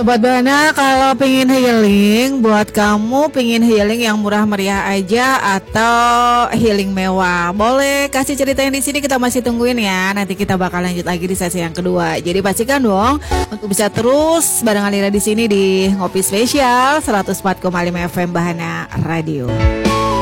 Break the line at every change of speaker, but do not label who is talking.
Sobat Bana, kalau pengen healing, buat kamu pengen healing yang murah meriah aja atau healing mewah, boleh kasih cerita yang di sini, kita masih tungguin ya. Nanti kita bakal lanjut lagi di sesi yang kedua. Jadi pastikan dong untuk bisa terus bareng Alira di sini di Ngopi Spesial 104,5 FM Bahana Radio.